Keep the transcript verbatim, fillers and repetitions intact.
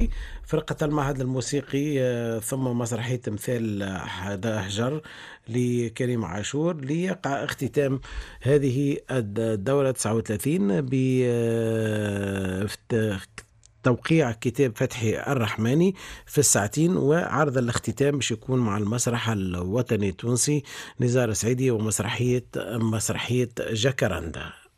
التونسي، فرقة المعهد الموسيقي، آه، ثم مسرحية تمثال حدا أحجر لكريم عاشور، ليقع اختتام هذه الدورة تسعة وثلاثين ب آه، توقيع كتاب فتحي الرحماني في الساعتين، وعرض الاختتام باش يكون مع المسرح الوطني التونسي نزار سعيدي ومسرحية مسرحية جاكاراندا.